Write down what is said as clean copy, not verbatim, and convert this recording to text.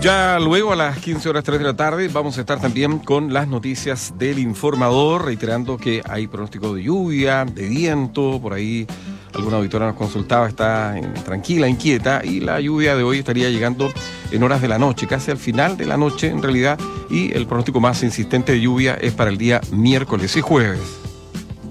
Ya luego a las 15:03 de la tarde vamos a estar también con las noticias del informador, reiterando que hay pronóstico de lluvia, de viento, por ahí alguna auditora nos consultaba, está tranquila, inquieta, y la lluvia de hoy estaría llegando en horas de la noche, casi al final de la noche en realidad, y el pronóstico más insistente de lluvia es para el día miércoles y jueves.